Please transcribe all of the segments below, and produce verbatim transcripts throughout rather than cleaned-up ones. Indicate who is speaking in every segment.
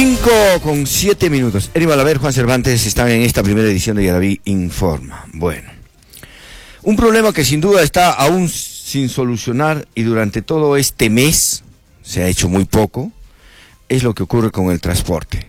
Speaker 1: Cinco con siete minutos. Eri Malaver, Juan Cervantes están en esta primera edición de Yaraví Informa. Bueno, un problema que sin duda está aún sin solucionar y durante todo este mes se ha hecho muy poco, es lo que ocurre con el transporte.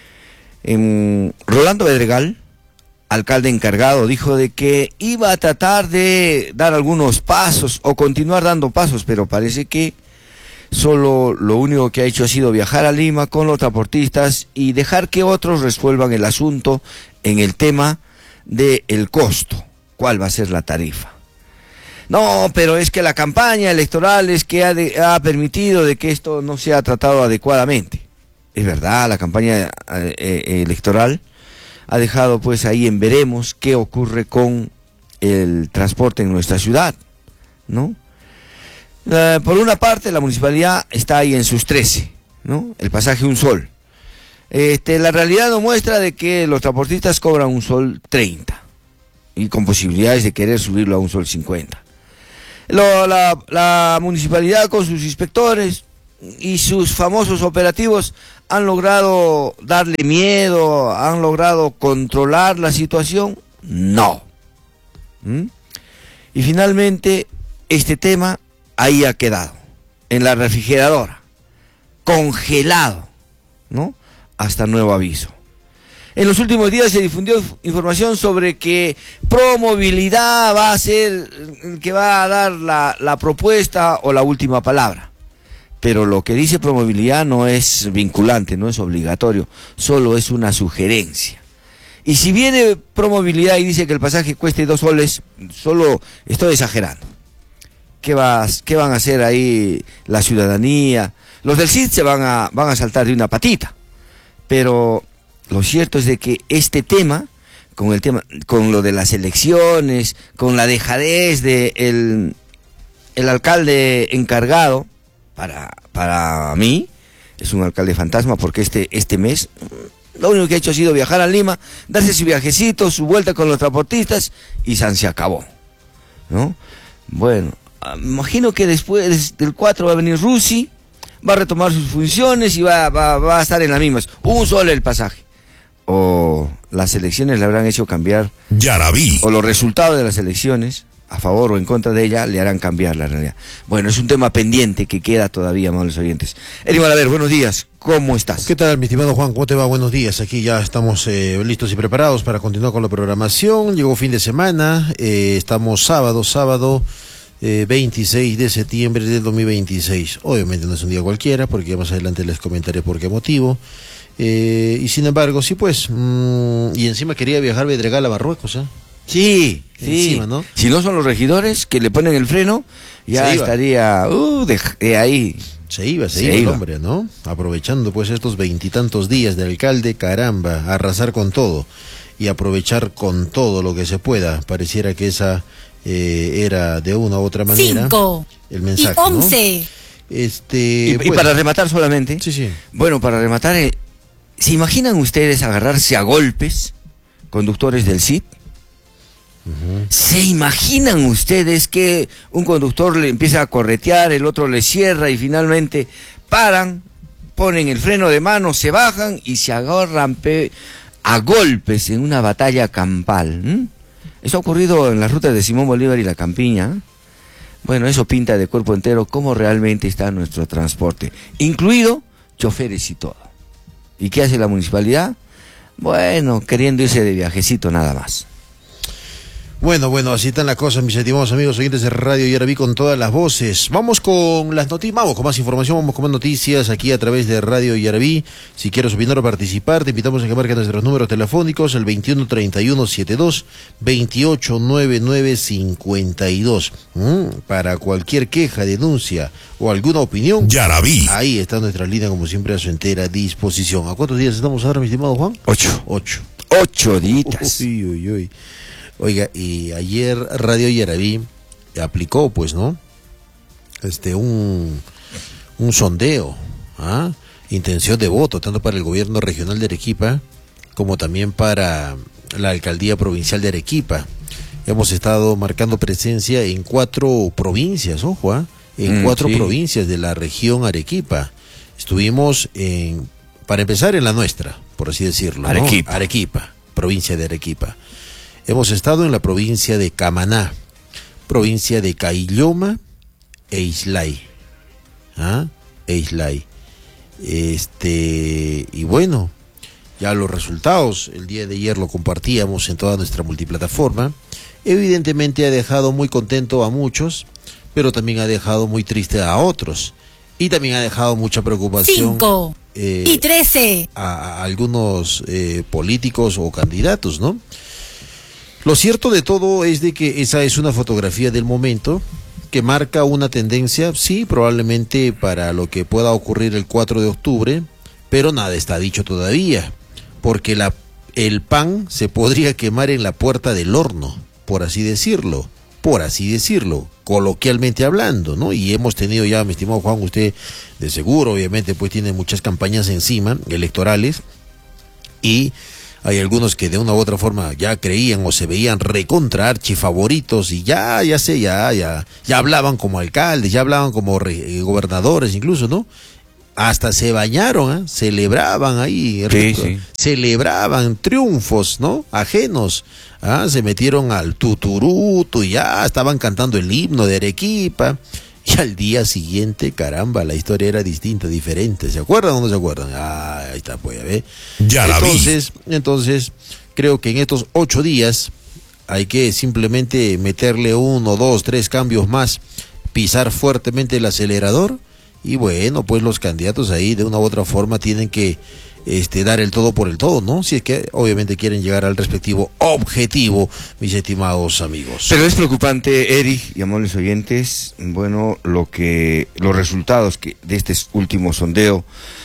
Speaker 1: En Rolando Bedregal, alcalde encargado, dijo de que iba a tratar de dar algunos pasos o continuar dando pasos, pero parece que solo lo único que ha hecho ha sido viajar a Lima con los transportistas y dejar que otros resuelvan el asunto en el tema del costo. ¿Cuál va a ser la tarifa? No, pero es que la campaña electoral es que ha, de, ha permitido de que esto no sea tratado adecuadamente. Es verdad, la campaña eh, electoral ha dejado pues ahí en veremos qué ocurre con el transporte en nuestra ciudad, ¿no? Uh, por una parte, la municipalidad está ahí en sus trece, ¿no? El pasaje un sol. Este, la realidad nos muestra de que los transportistas cobran un sol treinta y con posibilidades de querer subirlo a un sol cincuenta. Lo, la, la municipalidad con sus inspectores y sus famosos operativos han logrado darle miedo, han logrado controlar la situación. No. ¿Mm? Y finalmente, este tema ahí ha quedado, en la refrigeradora, congelado, ¿no? Hasta nuevo aviso. En los últimos días se difundió información sobre que Promovilidad va a ser el que va a dar la, la propuesta o la última palabra. Pero lo que dice Promovilidad no es vinculante, no es obligatorio, solo es una sugerencia. Y si viene Promovilidad y dice que el pasaje cueste dos soles, solo estoy exagerando. ¿Qué, vas, ¿Qué van a hacer ahí la ciudadanía? Los del C I D se van a, van a saltar de una patita. Pero lo cierto es de que este tema, con el tema, con lo de las elecciones, con la dejadez de el, el alcalde encargado, para, para mí, es un alcalde fantasma porque este, este mes, lo único que ha hecho ha sido viajar a Lima, darse su viajecito, su vuelta con los transportistas y San se acabó, ¿no? Bueno, imagino que después del cuatro va a venir Rusi, va a retomar sus funciones y va, va, va a estar en las mismas. Un solo el pasaje. O las elecciones le habrán hecho cambiar.
Speaker 2: Yaraví.
Speaker 1: O los resultados de las elecciones, a favor o en contra de ella, le harán cambiar la realidad. Bueno, es un tema pendiente que queda todavía, amables oyentes. Eri Malaver, buenos días. ¿Cómo estás?
Speaker 3: ¿Qué tal, mi estimado Juan? ¿Cómo te va? Buenos días. Aquí ya estamos eh, listos y preparados para continuar con la programación. Llegó fin de semana. Eh, estamos sábado, sábado. Eh, veintiséis de septiembre del dos mil veintiséis. Obviamente no es un día cualquiera, porque más adelante les comentaré por qué motivo. Eh, y sin embargo, sí pues, mmm, y encima quería viajar Bedregal a Marruecos, ¿eh?
Speaker 1: Sí, sí.
Speaker 3: Encima, ¿no?
Speaker 1: Si no son los regidores que le ponen el freno, ya estaría uh, de, de ahí.
Speaker 3: Se iba, se, se iba,
Speaker 1: iba
Speaker 3: el hombre, ¿no? Aprovechando pues estos veintitantos días del alcalde, caramba, arrasar con todo y aprovechar con todo lo que se pueda. Pareciera que esa Eh, era de una u otra manera
Speaker 4: Cinco
Speaker 3: el mensaje,
Speaker 4: y once.
Speaker 3: ¿no? Este,
Speaker 1: y,
Speaker 3: bueno.
Speaker 1: y para rematar solamente,
Speaker 3: sí, sí.
Speaker 1: Bueno, para rematar, eh, ¿se imaginan ustedes agarrarse a golpes, conductores del C I D? Uh-huh. ¿Se imaginan ustedes que un conductor le empieza a corretear, el otro le cierra y finalmente paran, ponen el freno de mano, se bajan y se agarran pe- a golpes en una batalla campal? ¿Mm? Eso ha ocurrido en las rutas de Simón Bolívar y La Campiña. Bueno, eso pinta de cuerpo entero cómo realmente está nuestro transporte, incluido choferes y todo. ¿Y qué hace la municipalidad? Bueno, queriendo irse de viajecito nada más.
Speaker 3: Bueno, bueno, así están las cosas, mis estimados amigos oyentes de Radio Yaraví con todas las voces. Vamos con las noticias, vamos con más información, vamos con más noticias aquí a través de Radio Yaraví. Si quieres opinar o participar, te invitamos a que marques nuestros números telefónicos, el veintiuno treinta y uno setenta y dos, veintiocho noventa y nueve cincuenta y dos. Mm, para cualquier queja, denuncia o alguna opinión,
Speaker 2: Yaraví.
Speaker 3: Ahí está nuestra línea, como siempre, a su entera disposición. ¿A cuántos días estamos ahora, mi estimado Juan?
Speaker 1: Ocho.
Speaker 3: Ocho.
Speaker 1: Ocho días.
Speaker 3: Uy, uy, uy. Oiga, y ayer Radio Yaraví aplicó, pues, ¿no? Este, un, un sondeo, ¿ah? Intención de voto, tanto para el gobierno regional de Arequipa, como también para la alcaldía provincial de Arequipa. Hemos estado marcando presencia en cuatro provincias, ojo, ¿ah? En mm, cuatro sí. provincias de la región Arequipa. Estuvimos en para empezar en la nuestra, por así decirlo, ¿no?
Speaker 1: Arequipa.
Speaker 3: Arequipa, provincia de Arequipa. Hemos estado en la provincia de Camaná, provincia de Caylloma e Islay. ¿Ah? E Islay. Este, y bueno, ya los resultados, el día de ayer lo compartíamos en toda nuestra multiplataforma. Evidentemente ha dejado muy contento a muchos, pero también ha dejado muy triste a otros. Y también ha dejado mucha preocupación.
Speaker 2: Cinco eh, y trece.
Speaker 3: A, a algunos eh, políticos o candidatos, ¿no? Lo cierto de todo es de que esa es una fotografía del momento que marca una tendencia, sí, probablemente para lo que pueda ocurrir el cuatro de octubre, pero nada está dicho todavía, porque la, el pan se podría quemar en la puerta del horno, por así decirlo. por así decirlo, coloquialmente hablando, ¿no? Y hemos tenido ya, mi estimado Juan, usted de seguro, obviamente, pues tiene muchas campañas encima, electorales, y hay algunos que de una u otra forma ya creían o se veían recontra archifavoritos, y ya, ya sé, ya, ya, ya hablaban como alcaldes, ya hablaban como re, gobernadores incluso, ¿no? Hasta se bañaron, ¿eh? Celebraban ahí,
Speaker 1: sí, sí.
Speaker 3: celebraban triunfos, ¿no? Ajenos, ¿ah? Se metieron al tuturuto y ya estaban cantando el himno de Arequipa. Y al día siguiente, caramba, la historia era distinta, diferente. ¿Se acuerdan o no se acuerdan? Ah, ahí está, pues, ¿eh?
Speaker 4: Ya la
Speaker 3: entonces, vi. Entonces, creo que en estos ocho días hay que simplemente meterle uno, dos, tres cambios más, pisar fuertemente el acelerador. Y bueno, pues los candidatos ahí de una u otra forma tienen que este, dar el todo por el todo, ¿no? Si es que obviamente quieren llegar al respectivo objetivo, mis estimados amigos.
Speaker 1: Pero es preocupante, Eric y amables oyentes, bueno, lo que los resultados que de este último sondeo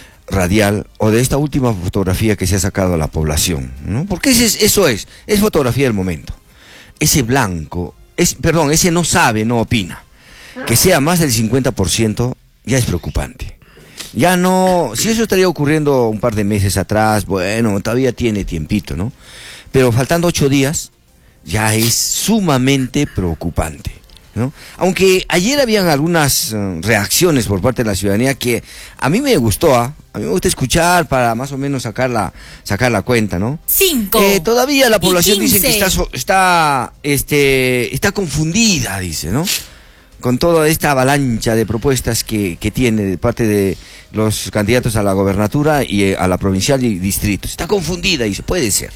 Speaker 1: radial o de esta última fotografía que se ha sacado a la población, ¿no? Porque ese es, eso es, es fotografía del momento. Ese blanco, es, perdón, ese no sabe, no opina. Que sea más del cincuenta por ciento ya es preocupante. Ya no, si eso estaría ocurriendo un par de meses atrás, bueno, todavía tiene tiempito, ¿no? Pero faltando ocho días, ya es sumamente preocupante, ¿no? Aunque ayer habían algunas uh, reacciones por parte de la ciudadanía que a mí me gustó, ¿eh? A mí me gusta escuchar para más o menos sacar la, sacar la cuenta, ¿no?
Speaker 2: Cinco.
Speaker 1: Eh, todavía la población dice que está,
Speaker 2: quince.
Speaker 1: está, este, está confundida, dice, ¿no? Con toda esta avalancha de propuestas que, que tiene de parte de los candidatos a la gobernatura y eh, a la provincial y distritos. Está confundida, dice, puede ser.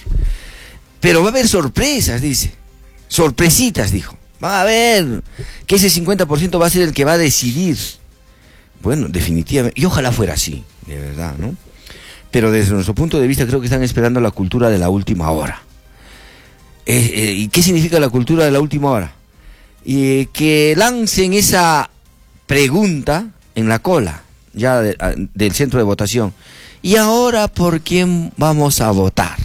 Speaker 1: Pero va a haber sorpresas, dice. Sorpresitas, dijo. Va a haber que ese cincuenta por ciento va a ser el que va a decidir. Bueno, definitivamente, y ojalá fuera así, de verdad, ¿no? Pero desde nuestro punto de vista creo que están esperando la cultura de la última hora. Eh, eh, ¿Y qué significa la cultura de la última hora? Y que lancen esa pregunta en la cola ya de, a, del centro de votación. ¿Y ahora por quién vamos a votar?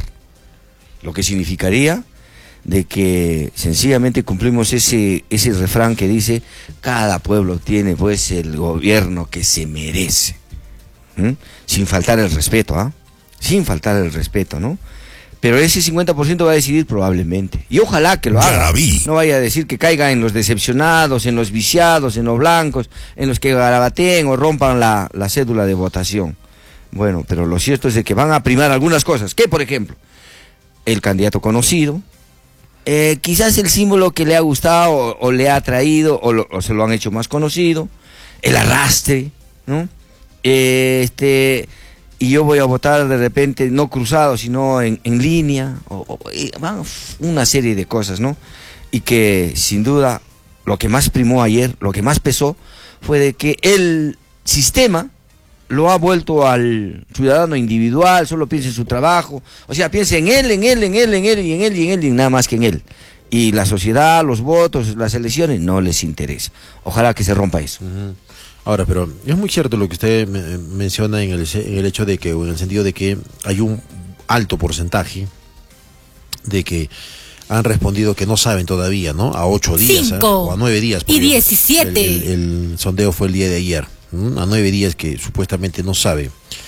Speaker 1: Lo que significaría de que sencillamente cumplimos ese ese refrán que dice cada pueblo tiene pues el gobierno que se merece. ¿Mm? Sin faltar el respeto, ¿ah? ¿eh? Sin faltar el respeto, ¿no? Pero ese cincuenta por ciento va a decidir probablemente. Y ojalá que lo haga. No vaya a decir que caiga en los decepcionados, en los viciados, en los blancos, en los que garabateen o rompan la, la cédula de votación. Bueno, pero lo cierto es de que van a primar algunas cosas. ¿Qué, por ejemplo? El candidato conocido, eh, quizás el símbolo que le ha gustado o, o le ha atraído o, lo, o se lo han hecho más conocido, el arrastre, ¿no? Eh, este... y yo voy a votar de repente, no cruzado, sino en, en línea, o, o, una serie de cosas, ¿no? Y que, sin duda, lo que más primó ayer, lo que más pesó, fue de que el sistema lo ha vuelto al ciudadano individual, solo piensa en su trabajo, o sea, piensa en él, en él, en él, en él, y en él, y en él, y nada más que en él. Y la sociedad, los votos, las elecciones, no les interesa. Ojalá que se rompa eso.
Speaker 3: Uh-huh. Ahora, pero es muy cierto lo que usted me, menciona en el, en el hecho de que, en el sentido de que hay un alto porcentaje de que han respondido que no saben todavía, ¿no? A ocho días, ¿eh? O a nueve días.
Speaker 2: Y diecisiete.
Speaker 3: El, el, el sondeo fue el día de ayer, ¿m? A nueve días que supuestamente no sabe.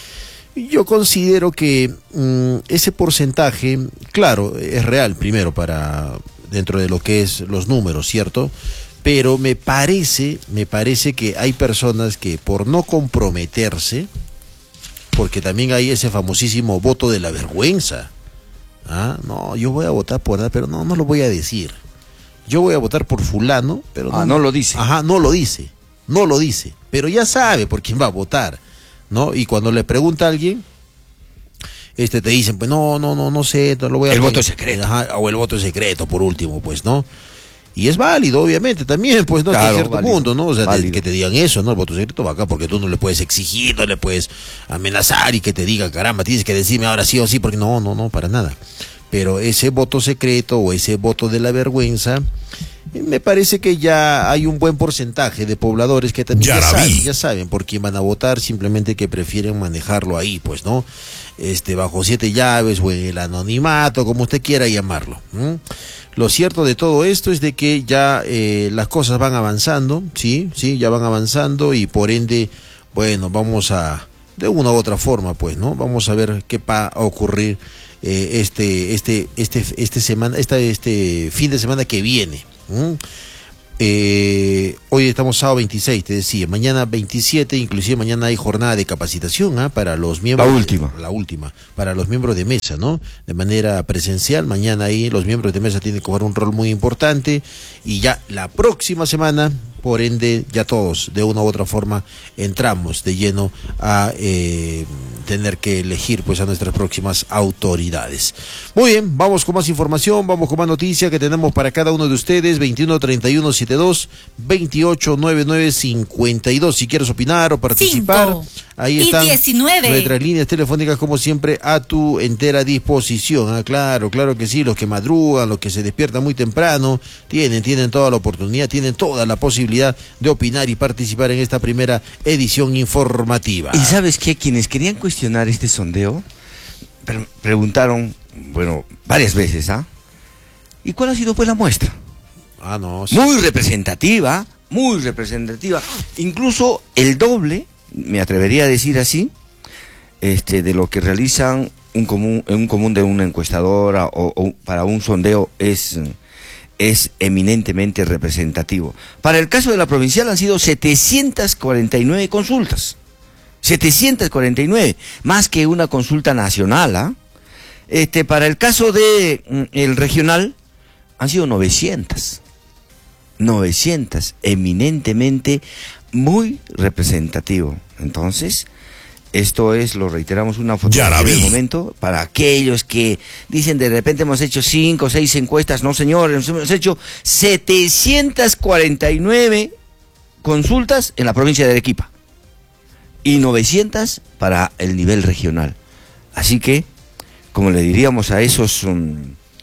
Speaker 3: Yo considero que mmm, ese porcentaje, claro, es real primero para dentro de lo que es los números, ¿cierto? Pero me parece, me parece que hay personas que por no comprometerse, porque también hay ese famosísimo voto de la vergüenza. Ah, no, yo voy a votar por nada, pero no, no lo voy a decir. Yo voy a votar por fulano, pero
Speaker 1: no, ah, no lo dice.
Speaker 3: Ajá, no lo dice, no lo dice, pero ya sabe por quién va a votar, ¿no? Y cuando le pregunta a alguien, este te dicen, pues no, no, no, no sé, no lo voy a...
Speaker 1: El voto secreto.
Speaker 3: Ajá, o el voto secreto, por último, pues, ¿no? Y es válido, obviamente, también, pues, ¿no?
Speaker 1: Claro,
Speaker 3: en cierto
Speaker 1: válido,
Speaker 3: punto, ¿no? O sea, te,
Speaker 1: válido.
Speaker 3: que te digan eso, ¿no? El voto secreto va acá porque tú no le puedes exigir, no le puedes amenazar y que te diga, caramba, tienes que decirme ahora sí o sí, porque no, no, no, para nada. Pero ese voto secreto o ese voto de la vergüenza, me parece que ya hay un buen porcentaje de pobladores que también ya, ya saben, ya saben por quién van a votar, simplemente que prefieren manejarlo ahí, pues, ¿no? Este, bajo siete llaves o en el anonimato, como usted quiera llamarlo. ¿Mm? Lo cierto de todo esto es de que ya eh, las cosas van avanzando, sí, sí, ya van avanzando y por ende, bueno, vamos a, de una u otra forma, pues, ¿no? Vamos a ver qué va a ocurrir eh, este, este, este, este semana, esta, este fin de semana que viene. ¿Mm? Eh, hoy estamos sábado veintiséis, te decía, mañana veintisiete, inclusive mañana hay jornada de capacitación ¿eh? para los miembros.
Speaker 1: La última.
Speaker 3: De, la última, para los miembros de mesa, ¿no? De manera presencial, mañana ahí los miembros de mesa tienen que jugar un rol muy importante y ya la próxima semana, por ende, ya todos de una u otra forma entramos de lleno a eh, tener que elegir pues a nuestras próximas autoridades. Muy bien, vamos con más información, vamos con más noticia que tenemos para cada uno de ustedes, veintiuno treinta y uno setenta y dos, veintiocho noventa y nueve cincuenta y dos, si quieres opinar o participar,
Speaker 2: cinco
Speaker 3: ahí
Speaker 2: y
Speaker 3: están
Speaker 2: diecinueve.
Speaker 3: Nuestras líneas telefónicas como siempre a tu entera disposición. Ah, claro, claro que sí, los que madrugan, los que se despiertan muy temprano, tienen, tienen toda la oportunidad, tienen toda la posibilidad de opinar y participar en esta primera edición informativa.
Speaker 1: Y sabes qué, quienes querían cuestionar este sondeo, pre preguntaron, bueno, varias veces, ¿ah? ¿Y cuál ha sido pues la muestra?
Speaker 3: Ah, no. Sí.
Speaker 1: Muy representativa, muy representativa, incluso el doble, me atrevería a decir así, este, de lo que realizan un común, un común de una encuestadora o, o para un sondeo es, es eminentemente representativo. Para el caso de la provincial han sido setecientas cuarenta y nueve consultas, setecientas cuarenta y nueve, más que una consulta nacional, ¿ah? Este, para el caso de mm, el regional han sido novecientas. novecientas, eminentemente muy representativo. Entonces, esto es, lo reiteramos, una fotografía del momento para aquellos que dicen de repente hemos hecho cinco o seis encuestas. No, señores, hemos hecho setecientas cuarenta y nueve consultas en la provincia de Arequipa y novecientas para el nivel regional. Así que, como le diríamos a esos, um,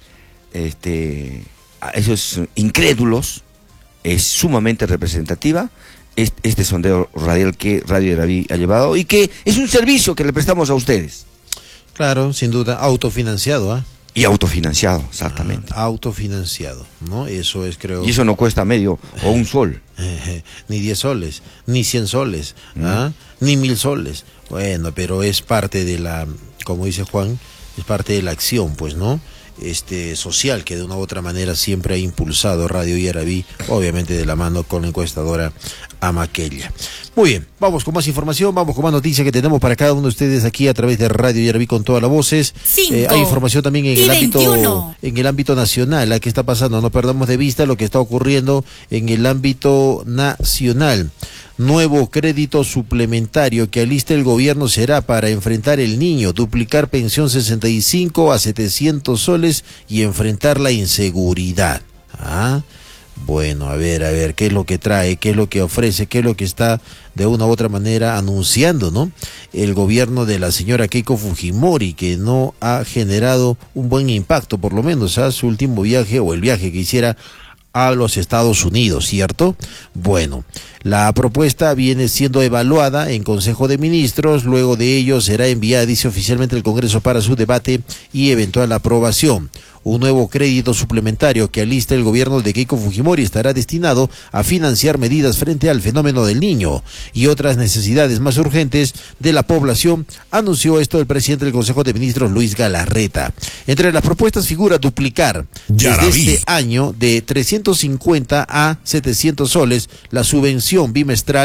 Speaker 1: este, a esos incrédulos, es sumamente representativa este sondeo radial que Radio Yaraví ha llevado y que es un servicio que le prestamos a ustedes.
Speaker 3: Claro, sin duda, autofinanciado, ¿ah? ¿eh?
Speaker 1: Y autofinanciado, exactamente.
Speaker 3: Ah, autofinanciado, ¿no? Eso es, creo...
Speaker 1: Y eso no cuesta medio o un sol.
Speaker 3: Eh, ni diez soles, ni cien soles, ¿ah? Mm. Ni mil soles. Bueno, pero es parte de la, como dice Juan, es parte de la acción, pues, ¿no? Este, social que de una u otra manera siempre ha impulsado Radio Yaraví, obviamente de la mano con la encuestadora Amaquella. Muy bien, vamos con más información, vamos con más noticias que tenemos para cada uno de ustedes aquí a través de Radio Yaraví con todas las voces. Eh, hay información también en el ámbito en el ámbito nacional, la que está pasando, no perdamos de vista lo que está ocurriendo en el ámbito nacional. Nuevo crédito suplementario que alista el gobierno será para enfrentar el niño, duplicar pensión sesenta y cinco a setecientos soles y enfrentar la inseguridad. ¿Ah? Bueno, a ver, a ver, ¿qué es lo que trae? ¿Qué es lo que ofrece? ¿Qué es lo que está de una u otra manera anunciando, ¿no? El gobierno de la señora Keiko Fujimori, que no ha generado un buen impacto, por lo menos a su último viaje o el viaje que hiciera a los Estados Unidos, ¿cierto? Bueno, la propuesta viene siendo evaluada en Consejo de Ministros, luego de ello será enviada, dice oficialmente, al Congreso para su debate y eventual aprobación. Un nuevo crédito suplementario que alista el gobierno de Keiko Fujimori estará destinado a financiar medidas frente al fenómeno del niño y otras necesidades más urgentes de la población, anunció esto el presidente del Consejo de Ministros, Luis Galarreta. Entre las propuestas figura duplicar desde este año de trescientos cincuenta a setecientos soles la subvención bimestral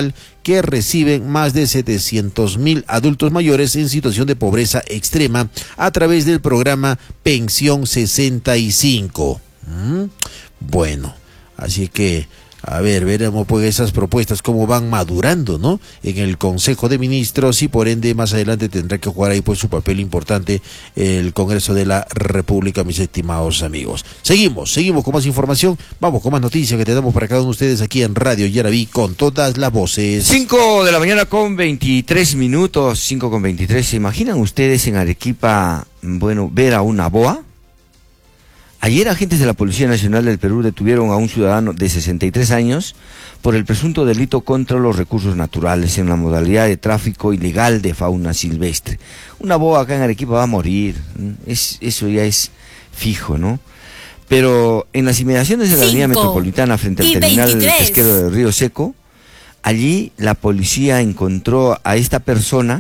Speaker 3: que reciben más de setecientos mil adultos mayores en situación de pobreza extrema a través del programa Pensión sesenta y cinco. ¿Mm? Bueno, así que a ver, veremos pues esas propuestas cómo van madurando, ¿no? En el Consejo de Ministros y por ende más adelante tendrá que jugar ahí pues su papel importante el Congreso de la República, mis estimados amigos. Seguimos, seguimos con más información, vamos con más noticias que te damos para cada uno de ustedes aquí en Radio Yaraví con todas las voces.
Speaker 1: cinco de la mañana con veintitrés minutos, cinco con veintitrés. ¿Se imaginan ustedes en Arequipa, bueno, ver a una boa? Ayer agentes de la Policía Nacional del Perú detuvieron a un ciudadano de sesenta y tres años por el presunto delito contra los recursos naturales en la modalidad de tráfico ilegal de fauna silvestre. Una boa acá en Arequipa va a morir, es, eso ya es fijo, ¿no? Pero en las inmediaciones de la línea metropolitana frente al terminal pesquero de Río Seco, allí la policía encontró a esta persona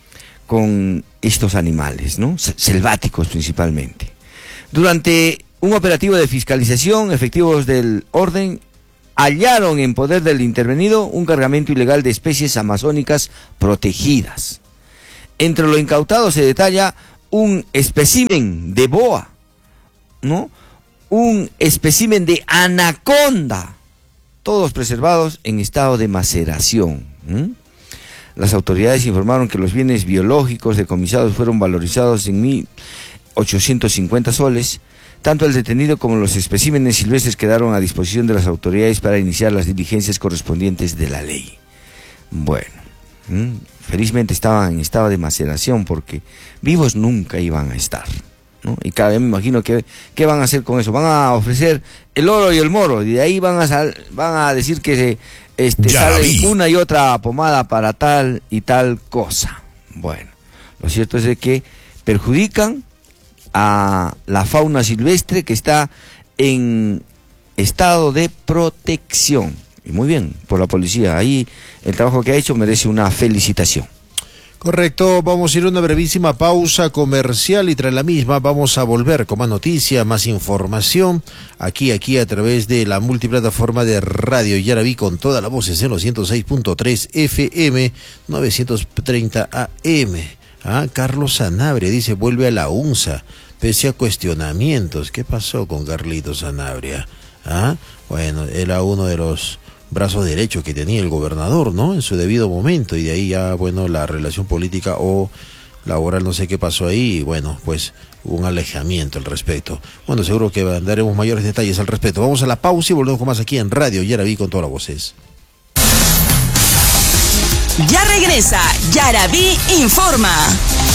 Speaker 1: con estos animales, ¿no? Selváticos principalmente. Durante un operativo de fiscalización, efectivos del orden hallaron en poder del intervenido un cargamento ilegal de especies amazónicas protegidas. Entre lo incautado se detalla un espécimen de boa, ¿no? Un espécimen de anaconda, todos preservados en estado de maceración. ¿Mm? Las autoridades informaron que los bienes biológicos decomisados fueron valorizados en mil ochocientos cincuenta soles. Tanto el detenido como los especímenes silvestres quedaron a disposición de las autoridades para iniciar las diligencias correspondientes de la ley. Bueno, ¿m? felizmente estaban en estado de maceración porque vivos nunca iban a estar, ¿no? Y cada vez me imagino que ¿qué van a hacer con eso? Van a ofrecer el oro y el moro, y de ahí van a sal, van a decir que se este, sale una y otra pomada para tal y tal cosa. Bueno, lo cierto es de que perjudican a la fauna silvestre que está en estado de protección. Y muy bien, por la policía. Ahí el trabajo que ha hecho merece una felicitación.
Speaker 3: Correcto, vamos a ir a una brevísima pausa comercial y tras la misma vamos a volver con más noticias, más información, aquí, aquí a través de la multiplataforma de Radio Yaraví con todas las voces en los ciento seis punto tres F M, novecientos treinta A M. Ah, Carlos Sanabria dice, vuelve a la UNSA, pese a cuestionamientos. ¿Qué pasó con Carlitos Sanabria? Ah, bueno, era uno de los brazos derechos que tenía el gobernador, ¿no? En su debido momento, y de ahí ya, bueno, la relación política o laboral, no sé qué pasó ahí, y bueno, pues un alejamiento al respecto. Bueno, seguro que daremos mayores detalles al respecto. Vamos a la pausa y volvemos con más aquí en Radio Yaraví con todas las voces.
Speaker 4: Ya regresa Yaraví Informa.